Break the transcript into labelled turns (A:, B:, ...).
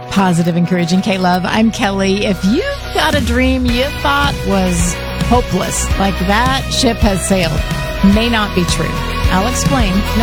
A: Positive, encouraging K-Love. I'm Kelly. If you've got a dream you thought was hopeless, like that ship has sailed, may not be true. I'll explain.